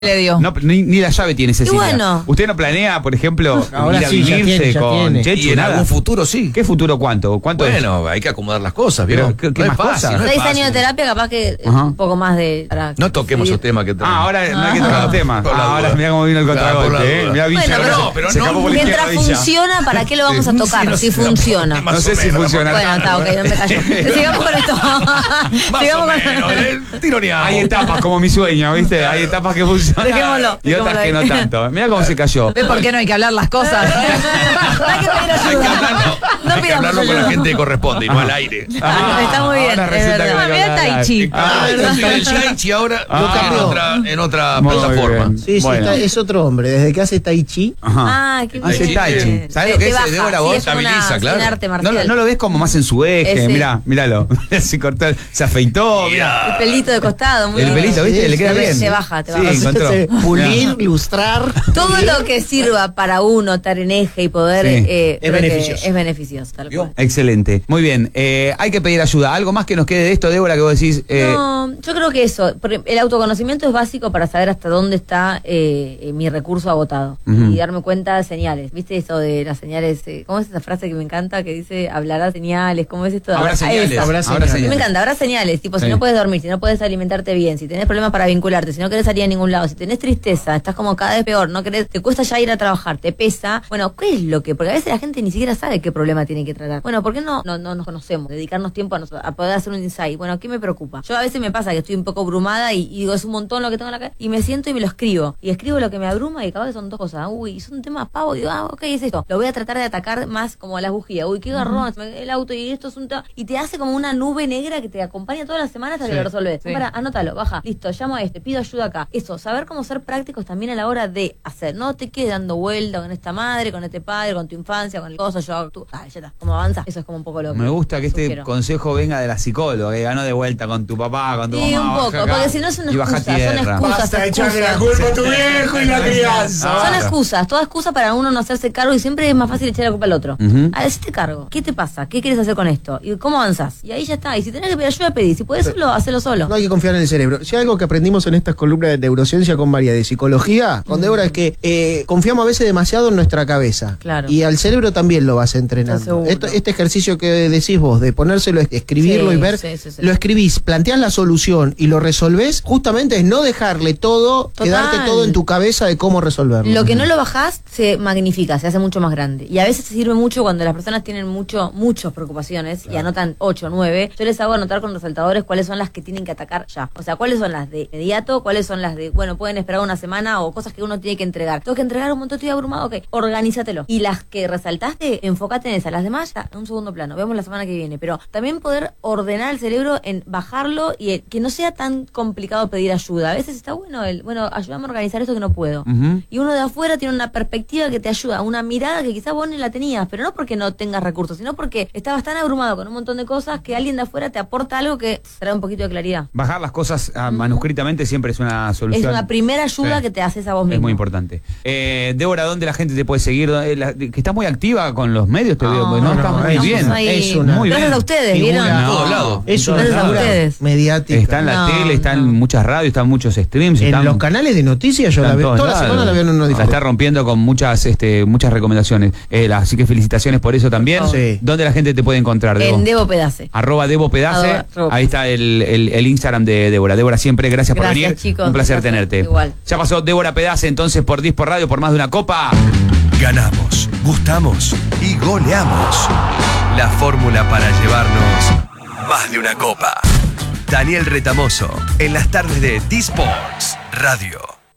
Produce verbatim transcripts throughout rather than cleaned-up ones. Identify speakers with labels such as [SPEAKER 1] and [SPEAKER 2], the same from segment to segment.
[SPEAKER 1] Le dio.
[SPEAKER 2] No, ni, ni la llave tiene Cecilia.
[SPEAKER 3] Bueno.
[SPEAKER 2] ¿Usted no planea, por ejemplo,
[SPEAKER 4] Ahora
[SPEAKER 2] ir a
[SPEAKER 4] sí, ya
[SPEAKER 2] vivirse
[SPEAKER 4] tiene, ya
[SPEAKER 2] con
[SPEAKER 4] tiene.
[SPEAKER 2] Chechu?
[SPEAKER 5] Y en
[SPEAKER 2] Nada.
[SPEAKER 5] algún futuro sí.
[SPEAKER 2] ¿Qué futuro cuánto? ¿Cuánto es?
[SPEAKER 5] Bueno, hay que acomodar las cosas,
[SPEAKER 2] Pero,
[SPEAKER 5] ¿vio?
[SPEAKER 2] ¿qué- qué
[SPEAKER 5] no
[SPEAKER 2] más
[SPEAKER 5] es fácil,
[SPEAKER 2] cosas?
[SPEAKER 5] no es
[SPEAKER 3] Seis
[SPEAKER 5] fácil.
[SPEAKER 3] años de terapia, capaz que
[SPEAKER 2] Ajá.
[SPEAKER 3] un poco más de... para
[SPEAKER 5] No toquemos
[SPEAKER 3] seguir.
[SPEAKER 5] esos temas que tenemos.
[SPEAKER 2] Ah, ahora no hay que tocar los temas.
[SPEAKER 5] Por la
[SPEAKER 2] Ah, ahora
[SPEAKER 5] duda.
[SPEAKER 2] mira cómo vino el
[SPEAKER 5] Claro, por la
[SPEAKER 2] contragolpe, ¿eh?
[SPEAKER 5] duda.
[SPEAKER 2] Mirá, Villa,
[SPEAKER 3] Bueno,
[SPEAKER 2] ahora
[SPEAKER 5] pero-
[SPEAKER 2] se-
[SPEAKER 5] pero
[SPEAKER 2] se
[SPEAKER 5] no-
[SPEAKER 2] escapó por la
[SPEAKER 3] Mientras
[SPEAKER 2] izquierda, Villa.
[SPEAKER 3] funciona, ¿para qué lo vamos a tocar?
[SPEAKER 5] Sí,
[SPEAKER 3] si
[SPEAKER 5] no,
[SPEAKER 3] funciona.
[SPEAKER 5] más
[SPEAKER 2] No
[SPEAKER 5] o
[SPEAKER 2] sé si
[SPEAKER 5] menos,
[SPEAKER 2] funciona.
[SPEAKER 3] Bueno, está ok, no me callo. Sigamos con esto.
[SPEAKER 5] Más
[SPEAKER 3] Sigamos
[SPEAKER 5] o
[SPEAKER 3] con
[SPEAKER 5] menos, eh, tironeamos.
[SPEAKER 2] Hay etapas como mi sueño, ¿viste? Hay etapas que funcionan
[SPEAKER 3] Dejémoslo,
[SPEAKER 2] y otras
[SPEAKER 3] dejémoslo
[SPEAKER 2] que no
[SPEAKER 3] ahí.
[SPEAKER 2] tanto. Mira cómo se cayó.
[SPEAKER 1] ¿Ves por qué no hay que hablar las cosas?
[SPEAKER 3] Hay que pedir
[SPEAKER 5] Hay que
[SPEAKER 3] ayuda.
[SPEAKER 5] hablarlo,
[SPEAKER 3] No
[SPEAKER 5] hay que
[SPEAKER 3] pidamos
[SPEAKER 5] hablarlo con la
[SPEAKER 3] ayuda.
[SPEAKER 5] gente que corresponde y no al aire.
[SPEAKER 2] Ah,
[SPEAKER 3] Está muy bien,
[SPEAKER 2] ahora
[SPEAKER 3] es
[SPEAKER 2] resulta
[SPEAKER 3] verdad.
[SPEAKER 2] que
[SPEAKER 1] Ah,
[SPEAKER 2] me
[SPEAKER 1] mira
[SPEAKER 2] acaba de
[SPEAKER 1] Tai Chi.
[SPEAKER 2] dar. Ah,
[SPEAKER 5] Yo soy el Shaichi ahora,
[SPEAKER 2] Ah.
[SPEAKER 5] lo cambio en otra, en otra
[SPEAKER 2] Muy
[SPEAKER 5] plataforma.
[SPEAKER 2] bien.
[SPEAKER 4] Sí, sí,
[SPEAKER 2] Bueno.
[SPEAKER 4] está- es otro hombre. Desde que hace Tai Chi.
[SPEAKER 2] Ajá.
[SPEAKER 3] Ah, qué
[SPEAKER 2] Hace
[SPEAKER 3] bien.
[SPEAKER 2] tai chi. ¿Sabés lo que
[SPEAKER 3] Te
[SPEAKER 2] es?
[SPEAKER 3] baja,
[SPEAKER 2] Débora,
[SPEAKER 3] sí,
[SPEAKER 2] vos
[SPEAKER 3] es como una-
[SPEAKER 5] estabiliza, claro.
[SPEAKER 3] un arte
[SPEAKER 2] ¿No,
[SPEAKER 3] marcial.
[SPEAKER 2] lo- no lo ves como más en su eje?
[SPEAKER 3] Ese.
[SPEAKER 2] Mirá, míralo. Se cortó, se afeitó. mirá.
[SPEAKER 3] El pelito de costado, muy
[SPEAKER 2] El
[SPEAKER 3] bien.
[SPEAKER 2] pelito, ¿viste?
[SPEAKER 4] Sí,
[SPEAKER 2] Le queda
[SPEAKER 4] sí,
[SPEAKER 2] bien.
[SPEAKER 3] se baja, te
[SPEAKER 2] Sí,
[SPEAKER 3] baja.
[SPEAKER 2] encontró.
[SPEAKER 4] Se- Pulir,
[SPEAKER 2] Mirá.
[SPEAKER 4] lustrar.
[SPEAKER 3] Todo lo que sirva para uno estar en eje y poder
[SPEAKER 2] Sí.
[SPEAKER 3] eh, creo que
[SPEAKER 4] beneficioso.
[SPEAKER 3] es beneficioso, tal
[SPEAKER 5] ¿Vio?
[SPEAKER 3] cual.
[SPEAKER 2] Excelente. Muy bien. Eh, hay que pedir ayuda. ¿Algo más que nos quede de esto, Débora, que vos decís? Eh,
[SPEAKER 3] No, yo creo que eso, porque el autoconocimiento es básico para saber hasta dónde está eh, eh, mi recurso agotado
[SPEAKER 2] Ujú.
[SPEAKER 3] y darme cuenta de señales. ¿Viste eso de las señales? eh, ¿Cómo es esa frase que me encanta que dice hablará señales? ¿Cómo es esto?
[SPEAKER 2] Habrá
[SPEAKER 3] Ah,
[SPEAKER 2] señales.
[SPEAKER 3] esa.
[SPEAKER 4] Habrá
[SPEAKER 2] Habrá
[SPEAKER 4] señales.
[SPEAKER 2] señales.
[SPEAKER 3] Me encanta, habrá señales, tipo
[SPEAKER 2] Sí.
[SPEAKER 3] si no puedes dormir, si no puedes alimentarte bien, si tenés problemas para vincularte, si no querés salir a ningún lado, si tenés tristeza, estás como cada vez peor, no querés, te cuesta ya ir a trabajar, te pesa. Bueno, ¿qué es lo que? Porque a veces la gente ni siquiera sabe qué problema tiene que tratar. Bueno, ¿por qué no, no, no nos conocemos? Dedicarnos tiempo a, nosotros, a poder hacer un insight. Bueno, ¿qué me preocupa? Yo a veces me pasa que estoy un poco abrumada y, y digo, es un montón lo que tengo en la cabeza, y me siento y me lo escribo. Y escribo lo que me abruma y cada vez son dos cosas. Uy, son temas pavos, digo, ah, ok, es esto. Lo voy a tratar de atacar más como a las bujías. Uy, qué garrón, el auto y esto es un tema. Y te hace como una nube negra que te acompaña todas las semanas hasta que lo resolves.
[SPEAKER 1] Sí.
[SPEAKER 3] Para, anótalo, baja, listo, llamo a este, pido ayuda acá. Eso, saber cómo ser prácticos también a la hora de hacer. No te quedes dando vuelta con esta madre, con este padre, con tu infancia, con el coso, yo hago tú. Ah, ya está, como avanza. Eso es como un poco lo que
[SPEAKER 2] Me gusta que este
[SPEAKER 3] sugiero.
[SPEAKER 2] consejo venga de la psicóloga, que ganó de vuelta con tu papá, con tu
[SPEAKER 3] Sí,
[SPEAKER 2] mamá.
[SPEAKER 3] un poco,
[SPEAKER 2] baja acá
[SPEAKER 3] porque si no es una
[SPEAKER 2] y baja
[SPEAKER 3] excusa, son
[SPEAKER 2] tierra.
[SPEAKER 3] excusas.
[SPEAKER 4] Basta de echarle la
[SPEAKER 3] excusas.
[SPEAKER 4] culpa a tu viejo y la crianza.
[SPEAKER 2] Ah.
[SPEAKER 3] Son excusas, toda excusa para uno no hacerse cargo y siempre es más fácil echar la culpa al otro.
[SPEAKER 2] Ujú.
[SPEAKER 3] A decirte cargo, ¿qué te pasa? ¿Qué quieres hacer con esto? ¿Y cómo avanzás? Y ahí ya está. Y si tenés que pedir ayuda, pedí. Si puedes hacerlo, hacelo solo.
[SPEAKER 4] No hay que confiar en el cerebro. Si hay algo que aprendimos en estas columnas de neurociencia con María de psicología, con Débora, es que eh, confiamos a veces demasiado en nuestra cabeza.
[SPEAKER 3] Claro.
[SPEAKER 4] Y al cerebro también lo vas
[SPEAKER 3] Estoy
[SPEAKER 4] entrenando.
[SPEAKER 3] seguro.
[SPEAKER 4] Esto- este ejercicio que decís vos, de ponérselo, escribirlo
[SPEAKER 3] Sí,
[SPEAKER 4] y ver,
[SPEAKER 3] sí, sí, sí.
[SPEAKER 4] lo escribís, planteás la solución y lo resolvés, justamente es no dejarle todo,
[SPEAKER 3] Total.
[SPEAKER 4] quedarte todo en tu cabeza de cómo resolverlo.
[SPEAKER 3] Lo que no lo bajás se magnifica, se hace mucho más grande. Y a veces se sirve mucho cuando las personas tienen mucho, muchas preocupaciones y anotan ocho o nueve. Yo les hago anotar con resaltadores cuáles son las que tienen que atacar ya. O sea, cuáles son las de inmediato, cuáles son las de, bueno, pueden esperar una semana o cosas que uno tiene que entregar. Tengo que entregar un montón, estoy abrumado, ok, organízatelo. Y las que resaltaste, enfócate en esas. Las demás, ya, en un segundo plano. Vemos la semana que viene. Pero también poder ordenar el cerebro en bajarlo y el- que no sea tan complicado pedir ayuda. A veces está bueno el, bueno, ayúdame a organizar esto que no puedo.
[SPEAKER 2] Ujú.
[SPEAKER 3] Y uno de afuera tiene una perspectiva que te ayuda, una mirada que quizás vos ni la tenías, pero no porque no tengas recursos, sino porque estabas tan abrumado con un montón de cosas que alguien de afuera te aporta algo que trae un poquito de claridad.
[SPEAKER 2] Bajar las cosas ah, manuscritamente siempre es una
[SPEAKER 3] Es
[SPEAKER 2] solución.
[SPEAKER 3] una primera ayuda
[SPEAKER 2] Sí.
[SPEAKER 3] que te haces a vos mismo.
[SPEAKER 2] Es muy importante. Eh, Débora, ¿dónde la gente te puede seguir? ¿Dónde- la- que estás muy activa con los medios, te veo. No,
[SPEAKER 4] no,
[SPEAKER 2] estás
[SPEAKER 4] no,
[SPEAKER 2] muy
[SPEAKER 4] es-
[SPEAKER 2] bien.
[SPEAKER 3] Estamos ahí.
[SPEAKER 4] Es una-
[SPEAKER 2] Muy
[SPEAKER 3] Gracias
[SPEAKER 2] bien.
[SPEAKER 3] a ustedes,
[SPEAKER 4] Figura.
[SPEAKER 3] ¿vieron?
[SPEAKER 5] En todos lados.
[SPEAKER 4] Es una
[SPEAKER 3] Gracias a
[SPEAKER 4] figura
[SPEAKER 3] ustedes.
[SPEAKER 4] mediática.
[SPEAKER 2] Está en la
[SPEAKER 3] No,
[SPEAKER 2] tele, está en
[SPEAKER 3] no.
[SPEAKER 2] muchas radios, está en muchos streams.
[SPEAKER 4] En
[SPEAKER 2] están-
[SPEAKER 4] los canales de noticias yo
[SPEAKER 2] está
[SPEAKER 4] la
[SPEAKER 2] en
[SPEAKER 4] veo.
[SPEAKER 2] todos
[SPEAKER 4] Toda la
[SPEAKER 2] lados.
[SPEAKER 4] semana la veo en unos
[SPEAKER 2] La está
[SPEAKER 4] diferentes.
[SPEAKER 2] rompiendo con muchas este, muchas recomendaciones. Eh, la- así que felicitaciones por eso también.
[SPEAKER 4] Sí.
[SPEAKER 2] ¿Dónde la gente te puede encontrar, Debo?
[SPEAKER 3] En Debo Pedace.
[SPEAKER 2] Arroba Debo Pedace.
[SPEAKER 3] Arroba-
[SPEAKER 2] Ahí está el, el- el Instagram de Débora. Débora, siempre gracias, por
[SPEAKER 3] Gracias,
[SPEAKER 2] venir.
[SPEAKER 3] chicos.
[SPEAKER 2] Un placer
[SPEAKER 3] Gracias.
[SPEAKER 2] tenerte.
[SPEAKER 3] Igual.
[SPEAKER 2] Ya pasó Débora Pedace entonces por Dispor Radio por más de una copa.
[SPEAKER 6] Ganamos, gustamos y goleamos. La fórmula para llevarnos más de una copa. Daniel Retamoso, en las tardes de D-Sports Radio.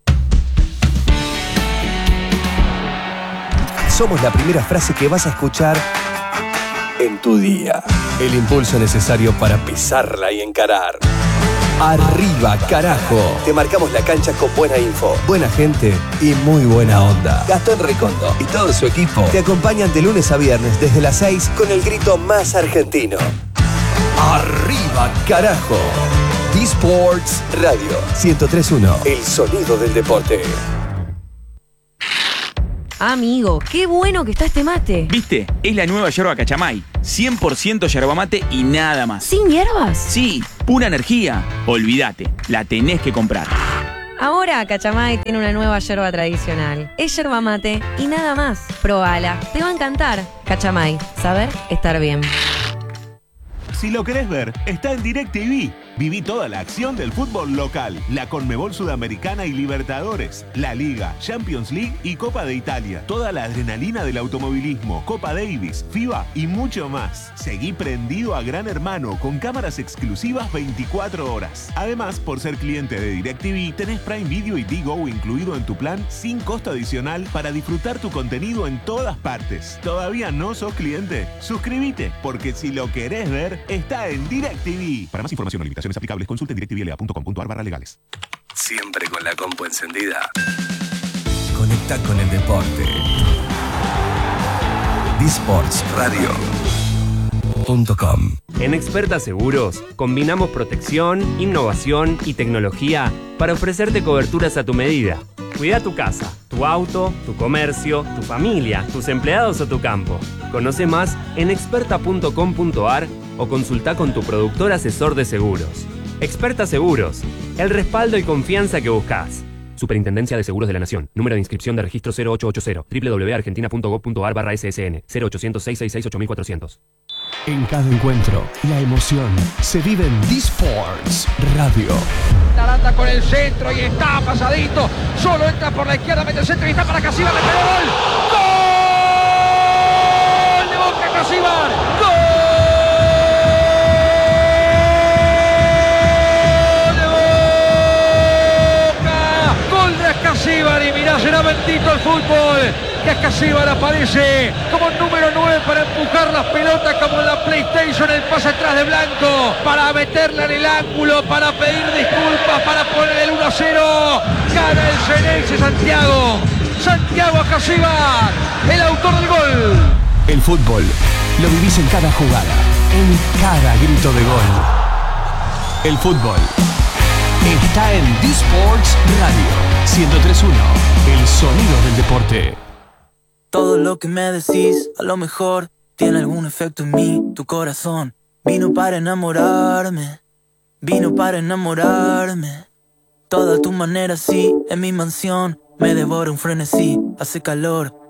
[SPEAKER 6] Somos la primera frase que vas a escuchar en tu día. El impulso necesario para pisarla y encarar. Arriba, carajo. Te marcamos la cancha con buena info, buena gente y muy buena onda. Gastón Recondo y todo su equipo te acompañan de lunes a viernes desde las seis con el grito más argentino. Arriba, carajo. D-Sports Radio ciento tres punto uno. El sonido del deporte.
[SPEAKER 3] Amigo, qué bueno que está este mate.
[SPEAKER 7] ¿Viste? Es la nueva yerba Cachamay. cien por ciento yerba mate y nada más.
[SPEAKER 3] ¿Sin hierbas?
[SPEAKER 7] Sí, pura energía. Olvídate, la tenés que comprar.
[SPEAKER 1] Ahora Cachamay tiene una nueva yerba tradicional. Es yerba mate y nada más. Probala, te va a encantar. Cachamay, saber estar bien.
[SPEAKER 8] Si lo querés ver, está en DirecTV. Viví toda la acción del fútbol local, la Conmebol Sudamericana y Libertadores, la Liga, Champions League y Copa de Italia. Toda la adrenalina del automovilismo, Copa Davis, FIBA y mucho más. Seguí prendido a Gran Hermano con cámaras exclusivas veinticuatro horas. Además, por ser cliente de DirecTV, tenés Prime Video y Digo incluido en tu plan sin costo adicional para disfrutar tu contenido en todas partes. ¿Todavía no sos cliente? Suscríbete, porque si lo querés ver, está en DirecTV. Para más información o limitaciones aplicables, consulta en directvla punto com punto ar barra legales.
[SPEAKER 6] Siempre con la compu encendida. Conecta con el deporte. disports radio punto com.
[SPEAKER 9] En Experta Seguros combinamos protección, innovación y tecnología para ofrecerte coberturas a tu medida. Cuida tu casa, tu auto, tu comercio, tu familia, tus empleados o tu campo. Conoce más en experta punto com punto ar o consulta con tu productor asesor de seguros. Experta Seguros, el respaldo y confianza que buscas. Superintendencia de Seguros de la Nación. Número de inscripción de registro cero ocho ocho cero, doble u doble u doble u punto argentina punto gob punto ar barra ese ese ene, cero ochocientos, seiscientos sesenta y seis, ocho mil cuatrocientos.
[SPEAKER 10] En cada encuentro, la emoción se vive en disports radio.
[SPEAKER 11] Aranda con el centro y está pasadito. Solo entra por la izquierda, mete el centro y está para Casíbar. Le pegó gol. ¡Gol! De Boca Casíbar. ¡Gol! De Boca. Gol de Casíbar y mirá, será bendito el fútbol. Que Casíbar aparece como número nueve para empujar las pelotas como en la PlayStation, el pase atrás de Blanco, para meterla en el ángulo, para pedir disculpas, para poner el uno a cero. Gana el Xeneize Santiago. Santiago Casíbar, el autor del gol.
[SPEAKER 10] El fútbol lo vivís en cada jugada, en cada grito de gol. El fútbol está en disports radio ciento tres punto uno, el sonido del deporte.
[SPEAKER 12] Todo lo que me decís, a lo mejor tiene algún efecto en mí. Tu corazón vino para enamorarme, vino para enamorarme. Toda tu manera, sí, en mi mansión me devora un frenesí. Hace calor